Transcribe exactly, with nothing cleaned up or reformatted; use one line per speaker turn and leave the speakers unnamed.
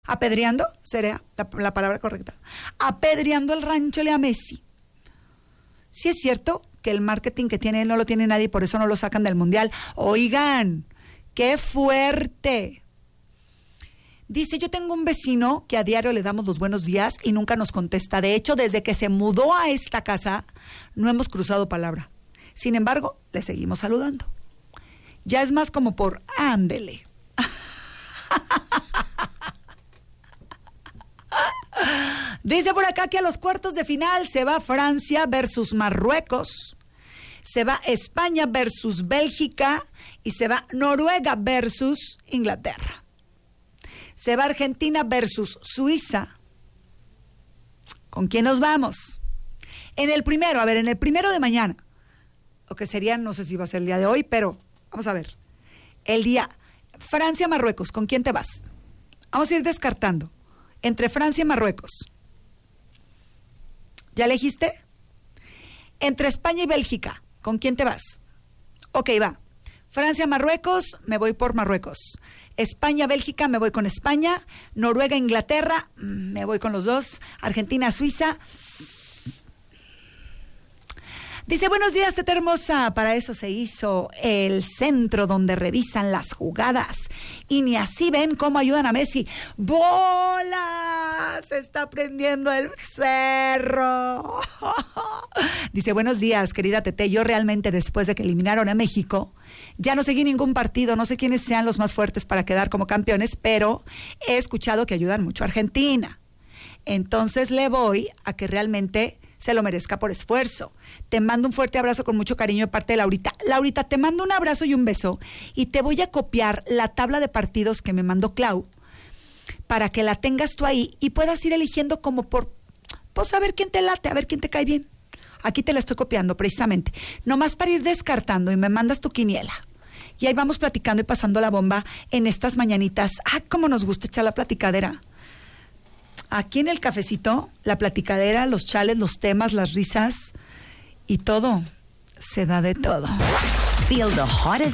apedreando, sería la, la palabra correcta, apedreando el rancho Lea Messi. Sí es cierto que el marketing que tiene él no lo tiene nadie, por eso no lo sacan del mundial. Oigan, qué fuerte. Dice, yo tengo un vecino que a diario le damos los buenos días y nunca nos contesta. De hecho, desde que se mudó a esta casa, no hemos cruzado palabra. Sin embargo, le seguimos saludando. Ya es más como por ándele. Dice por acá que a los cuartos de final se va Francia versus Marruecos, se va España versus Bélgica y se va Noruega versus Inglaterra. Se va Argentina versus Suiza. ¿Con quién nos vamos? En el primero, a ver, en el primero de mañana, o que sería, no sé si va a ser el día de hoy, pero vamos a ver. El día Francia-Marruecos, ¿con quién te vas? Vamos a ir descartando. Entre Francia y Marruecos. ¿Ya elegiste? Entre España y Bélgica, ¿con quién te vas? Ok, va. Francia, Marruecos, me voy por Marruecos. España, Bélgica, me voy con España. Noruega, Inglaterra, me voy con los dos. Argentina, Suiza. Dice, buenos días, teta hermosa. Para eso se hizo el centro donde revisan las jugadas. Y ni así ven cómo ayudan a Messi. ¡Bola! Se está prendiendo el cerro. Dice, buenos días, querida Tete. Yo realmente, después de que eliminaron a México, ya no seguí ningún partido. No sé quiénes sean los más fuertes para quedar como campeones, pero he escuchado que ayudan mucho a Argentina. Entonces le voy a que realmente se lo merezca por esfuerzo. Te mando un fuerte abrazo con mucho cariño de parte de Laurita. Laurita, te mando un abrazo y un beso y te voy a copiar la tabla de partidos que me mandó Clau para que la tengas tú ahí y puedas ir eligiendo como por, pues a ver quién te late, a ver quién te cae bien. Aquí te la estoy copiando precisamente, nomás para ir descartando y me mandas tu quiniela. Y ahí vamos platicando y pasando la bomba en estas mañanitas. ¡Ah, cómo nos gusta echar la platicadera! Aquí en el cafecito, la platicadera, los chales, los temas, las risas y todo, se da de todo.
Feel the hottest